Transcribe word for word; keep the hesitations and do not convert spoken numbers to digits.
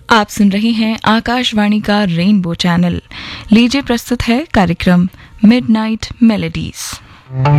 आप सुन रहे हैं आकाशवाणी का रेनबो चैनल। लीजिए प्रस्तुत है कार्यक्रम मिडनाइट मेलोडीज।